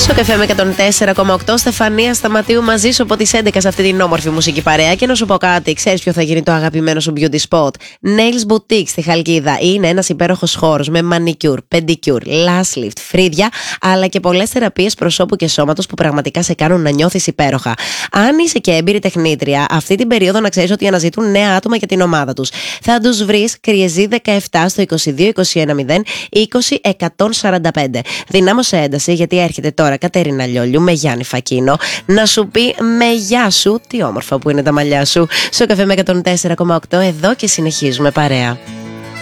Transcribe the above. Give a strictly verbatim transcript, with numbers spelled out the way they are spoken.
Στο καφέ με εκατόν τέσσερα κόμμα οκτώ, Στεφανία Σταματίου μαζί σου από τις έντεκα σε αυτή την όμορφη μουσική παρέα. Και να σου πω κάτι, ξέρεις ποιο θα γίνει το αγαπημένο σου beauty spot? Nails Boutique στη Χαλκίδα. Είναι ένας υπέροχος χώρος με manicure, pedicure, lash lift, φρύδια, αλλά και πολλές θεραπείες προσώπου και σώματος που πραγματικά σε κάνουν να νιώθεις υπέροχα. Αν είσαι και έμπειρη τεχνίτρια, αυτή την περίοδο να ξέρεις ότι αναζητούν νέα άτομα για την ομάδα τους. Θα τους βρεις Κριεζή δεκαεπτά στο είκοσι δύο είκοσι ένα μηδέν είκοσι εκατόν σαράντα πέντε. Δυνάμωσε ένταση, γιατί έρχεται τώρα Κατερίνα Λιόλιου με Γιάννη Φακίνο να σου πει με γεια σου, τι όμορφα που είναι τα μαλλιά σου. Στο καφέ με εκατόν τέσσερα κόμμα οκτώ, εδώ και συνεχίζουμε παρέα.